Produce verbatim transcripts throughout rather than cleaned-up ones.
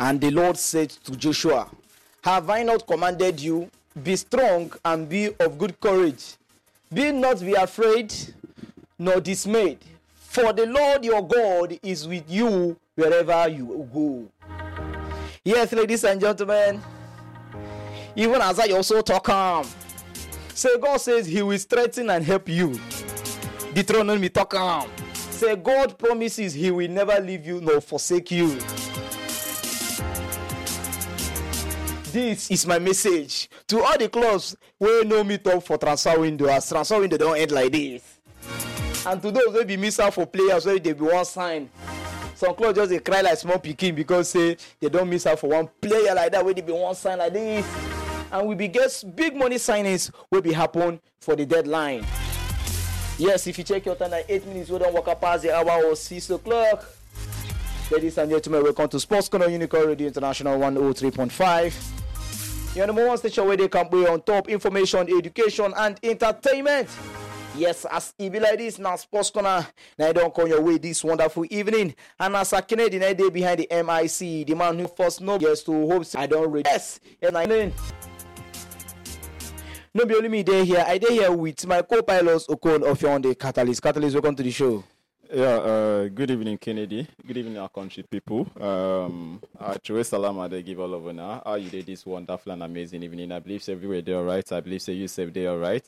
And the Lord said to Joshua, have I not commanded you? Be strong and be of good courage. Be not be afraid nor dismayed, for the Lord your God is with you wherever you go. Yes, ladies and gentlemen, even as I also talk calm, say God says he will strengthen and help you. Deuteronomy talk calm. Say God promises he will never leave you nor forsake you. This is my message to all the clubs where no meet up for transfer window, as transfer window don't end like this. And to those who be miss out for players where they be one sign. Some clubs just they cry like small pikin because say they don't miss out for one player like that where they be one sign like this. And we be get big money signings will be happen for the deadline. Yes, if you check your time at eight minutes, we don't walk up past the hour or six o'clock. Ladies and gentlemen, welcome to Sports Corner Unicorn Radio International one oh three point five. You're the number one station where they can be on top information, education, and entertainment. Yes, as it be like this now, Sports Corner. Now I don't come your way this wonderful evening. And as a Canadian, I day behind the M I C, the man who first know yes to hope I don't read. Yes, and I mean, no be only me there here. I there here with my co-pilots Okon of your on the Catalyst. Catalyst, welcome to the show. Yeah, uh, good evening, Kennedy. Good evening, our country people. Um, Chwe Salama, they give all over now. How you did this wonderful and amazing evening? I believe everywhere they're all right. I believe say you said they're all right.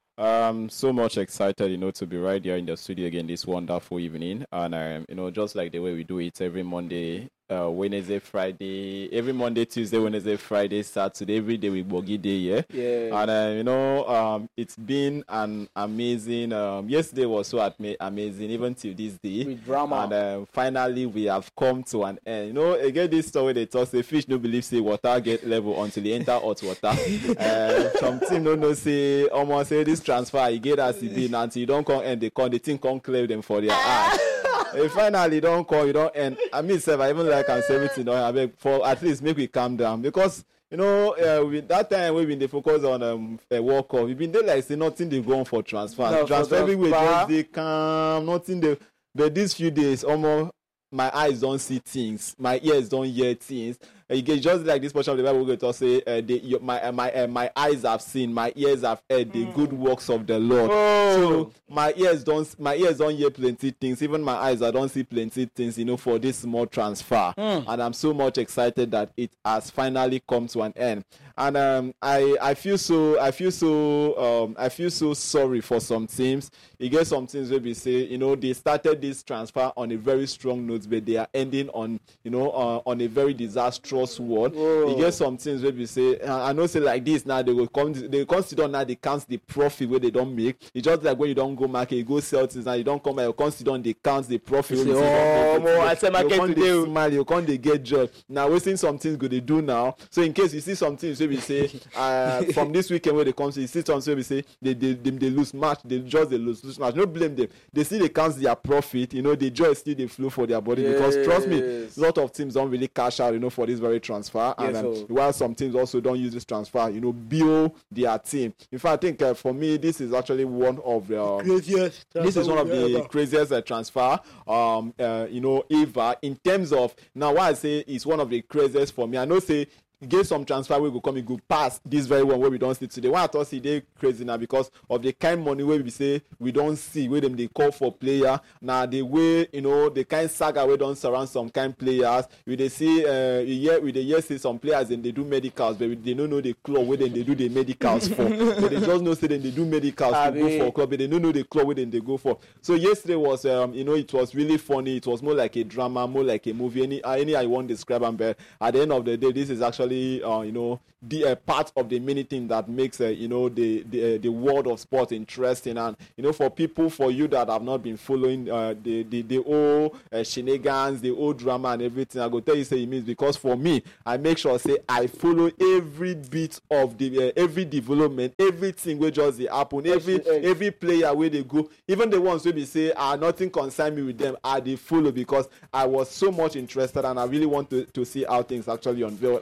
Um, so much excited, you know, to be right here in the studio again this wonderful evening. And, um, you know, just like the way we do it every Monday, uh, Wednesday, Friday, every Monday, Tuesday, Wednesday, Friday, Saturday, every day we bogey day, yeah. Yeah. And, uh, you know, um, it's been an amazing, um, yesterday was so ama- amazing, even till this day. With drama. And, uh, finally, we have come to an end. You know, again, this story, they talk, say, fish no believe, say, water get level until they enter hot water. uh, some team no know, say, almost say, this transfer, you get as it be, until you don't come end, they come, the thing come clear them for their eye. If finally don't call, you don't end. I mean, sir, I even like I'm seventeen. Don't I beg for at least make we calm down because you know uh, with that time we've been the focus on um a World Cup. We've been there like say nothing they go on for transfer. No, transfer for everywhere transfer. just they calm. Nothing they. But these few days, almost my eyes don't see things, my ears don't hear things. You get just like this portion of the Bible we're going to say, uh, the, your, my uh, my uh, my eyes have seen, my ears have heard the mm. good works of the Lord. Oh. So my ears don't my ears don't hear plenty things. Even my eyes, I don't see plenty things. You know, for this small transfer, mm. and I'm so much excited that it has finally come to an end. And um, I I feel so I feel so um I feel so sorry for some teams. You get some teams where we say, you know, they started this transfer on a very strong note, but they are ending on you know uh, on a very disastrous word. Whoa. You get some things where we say, I know say like this now they will come, they consider now they count the profit where they don't make. It's just like when you don't go market, you go sell things now you don't come back, you consider they count the profit. Say, oh, more I say market you today. Smile, you can't they get joy. Now we're seeing some things good they do now. So in case you see some things where we say uh, from this weekend where they come, so you see some things where we say they they, they they lose match, they just they lose lose match. No blame them. They see they count their profit. You know the joy still they flow for their body yes. because trust me, a lot of teams don't really cash out. You know for this very transfer, yes, and um, so. while some teams also don't use this transfer, you know, build their team. In fact, I think uh, for me, this is actually one of the uh, craziest. This is one of the ever. craziest uh, transfer, um, uh, you know, ever in terms of now. Why I say it's one of the craziest for me. I know say. Get some transfer we go come and go past this very one where we don't see today. Why I thought see they crazy now because of the kind money where we say we don't see where them they call for player now the way you know the kind saga we don't surround some kind players we they see uh yeah we they yes see some players and they do medicals but they don't know the club where then they do the medicals for but they just know say then they do medicals to go for club but they don't know the club where then they go for. So yesterday was um you know it was really funny. It was more like a drama, more like a movie. Any any I won't describe them, but at the end of the day this is actually Uh, you know the uh, part of the many thing that makes uh, you know the the, uh, the world of sport interesting. And you know for people for you that have not been following uh, the the the old uh, shenanigans, the old drama and everything, I go tell you say it means because for me I make sure say I follow every bit of the uh, every development, everything where just they happen, every every player where they go, even the ones where we say ah nothing concern me with them, I they follow because I was so much interested and I really want to, to see how things actually unveil. And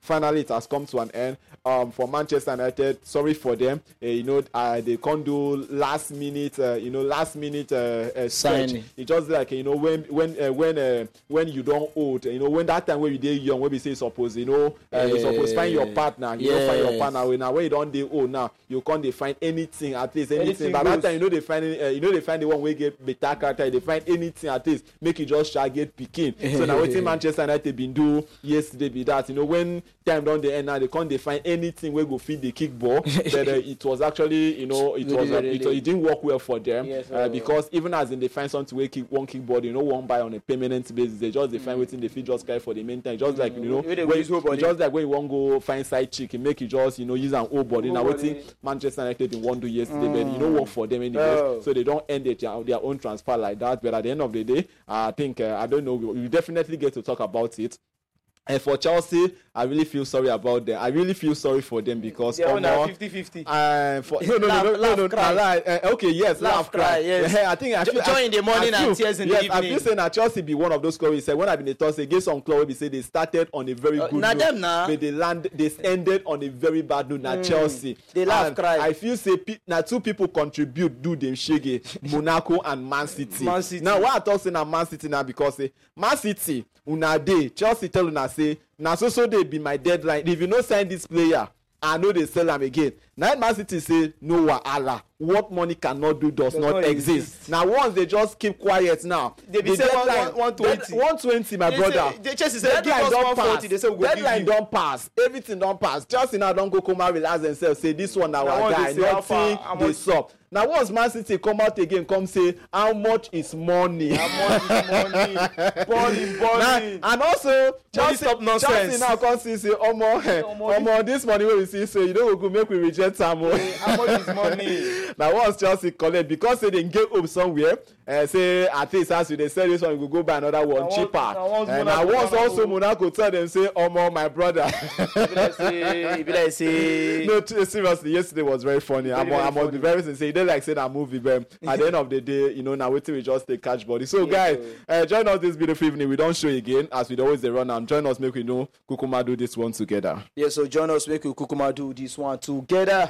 finally it has come to an end. Um, for Manchester United, sorry for them. Uh, you know, uh, they can't do last minute, uh, you know, last minute uh, uh, stretch. It's just like, you know, when when uh, when uh, when you don't old, you know, when that time when you did young, when we say suppose, you know, uh, you suppose find your partner, you yes. know, find your partner. When now when you don't dey old now, you can't find anything at least anything. anything but that time, you know, they find uh, you know they find the one way get better character. They find anything at least make it just shall get picking. So now what Manchester United been do yesterday be that, you know, when time down the end now they can't they find anything where go feed the kick ball. But uh, it was actually, you know, it was uh, it, it didn't work well for them yes, uh, because even as in they find something where kick one kick ball, you know, one buy on a permanent basis. They just they find mm. waiting they feel just carry for the main time. Just like, you know, when, when, just like when you want go find side chick and make it just, you know, use an old body. Now waiting Manchester United didn't want to do yesterday, mm. but you know work for them anyway. Oh. So they don't end it their, their own transfer like that. But at the end of the day, uh, I think uh, I don't know. We, we definitely get to talk about it. And for Chelsea, I really feel sorry about them. I really feel sorry for them because they're on fifty fifty. Uh, for, no, no, laugh, no, no, laugh, no, no, cry. no uh, okay, yes, laugh, laugh cry. cry. Yes. I think I feel, joy I, in the morning feel, and tears in yes, the evening. I feel saying that Chelsea be one of those clubs. Said when I've been in Thursday, against some club, we say they started on a very good uh, note, them, nah. but they land, they ended on a very bad note. Now mm. Chelsea, they laugh, cry. I feel say now two people contribute, do them shege, Monaco and Man City. Man City. Now why I talk saying Man City now because say Man City, una day Chelsea tell una say. Now so so they be my deadline. If you no sign this player, I know they sell him again. Now Man City say no wahala. What money cannot do does not, not exist. exist. Now once they just keep quiet now, they be the say deadline one twenty. one twenty, my they brother. Say, they Chelsea say give us one forty. They say we go deadline don't pass. Everything don't pass. Chelsea now don't go come out relax themselves. Say this one now our guy. Nothing they sup. Now once Man City come out again, come say how much is money? How much is money? Money, money. And also Chelsea, stop nonsense. Chelsea now come see say omo, omo this money wey we see so you know we go make we reject am. How much is money? Now once Chelsea collect because say they get up somewhere, uh, say at least as they sell this one, we go go buy another one now cheaper. Now and now once also Monaco tell them say omo my brother. If I say, if I say. No, t- seriously, yesterday was very funny. I'm, I must be very sincere. They like say that movie, but at the end of the day, you know, now waiting we just take catch body. So yeah, guys, uh, join us this beautiful evening. We don't show again as we always they run and join us. Make we know Kukuma do this one together. Yeah, so join us. Make we Kukuma do this one together.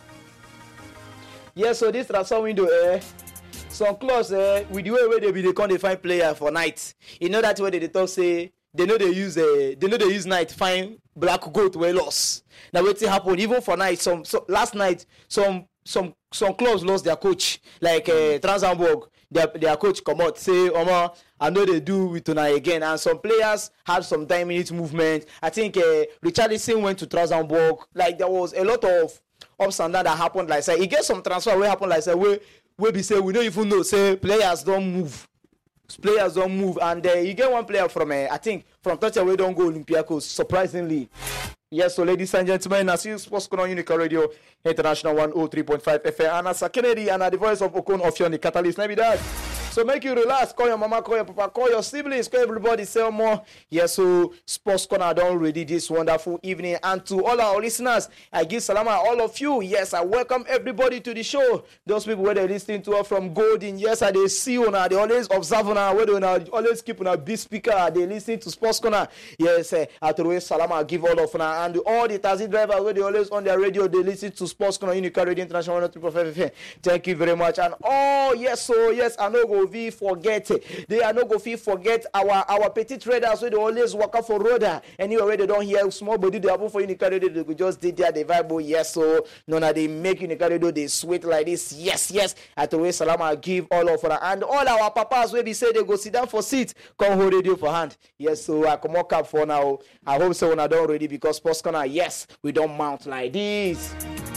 Yeah, so this transfer window, eh, some clubs, eh, with the way where they be they can't find player for night. You know that way they talk say they know they use uh, they know they use night find black goat where lost. Now what's happen even for night? Some so last night some some some clubs lost their coach like uh, Transamburg. Their their coach come out say, Oma, I know they do with tonight again. And some players had some time minute movement. I think uh, Richarlison went to Transamburg. Like there was a lot of ups and downs that happened. Like say, he get some transfer where happen like say where where be say we don't even know say players don't move. Players don't move, and uh, you get one player from uh, I think from Tottenham we don't go Olympiacos. Surprisingly, yes. So, ladies and gentlemen, as you Sports Corner Unica Radio International one oh three point five F M, and as a Kennedy and the voice of Okon of the Catalyst, maybe that. So make you relax. Call your mama, call your papa, call your siblings, call everybody. Say more. Yes. So Sports Corner done ready this wonderful evening, and to all our listeners, I give salama all of you. Yes, I welcome everybody to the show. Those people where they listening to us from Golden. Yes, I they see you now. They always observe now. Where they now always keep on a big speaker. They listen to Sports Corner. Yes, uh, I to always salama I give all of now, and all the taxi drivers where they always on their radio. They listen to Sports Corner Unica Radio International one oh three point five F M. Thank you very much. And oh yes, so yes, I know go we forget. They are not go feel forget our our petty traders where they always work out for roader. Anyway, where they don't hear small body they happen for Unica Radio, they could just did there the vibe. Yes, so no, now they make Unica Radio they sweat like this. Yes, yes. At the way salama give all of them and all our papas where we say they go sit down for seat, come hold radio for hand. Yes, so I come up for now. I hope so when I don't ready because Sports Corner, yes, we don't mount like this.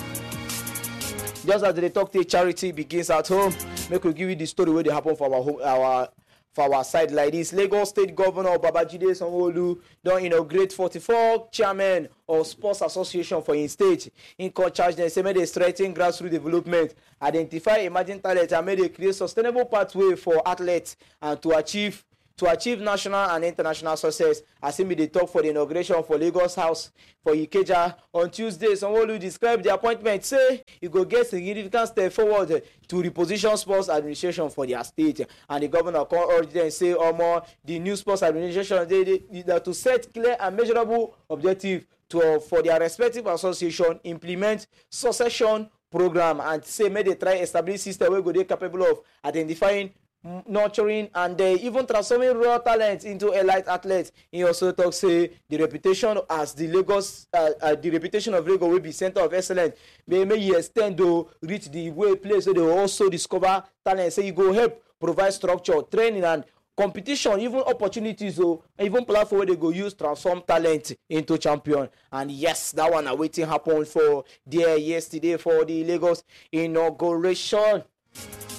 Just as the talk to charity begins at home, make we give you the story where they happen for our home, our for our side like this. Lagos State Governor Babajide Sanwo-Olu don inaugurate forty-four chairmen of Sports Association for in state. In court charge them say make they strengthen grassroots development, identify emerging talent, and make they create sustainable pathway for athletes and to achieve to achieve national and international success. As him be dey talk for the inauguration for Lagos House for Ikeja on Tuesday, Sanwo-Olu describe the appointment, say e go get significant step forward to reposition sports administration for their state. And the governor come urge them, say omo the new sports administration they, they, they to set clear and measurable objective to uh, for their respective association implement succession program, and say make they try establish system wey go dey capable of identifying, nurturing, and uh, even transforming raw talent into elite athletes. He also talk say the reputation as the Lagos, uh, uh, the reputation of Lagos will be center of excellence. May may he extend to reach the way place where they will also discover talent. Say he go help provide structure, training, and competition, even opportunities, or even platform where they go use transform talent into champion. And yes, that one are waiting happen for there yesterday for the Lagos inauguration.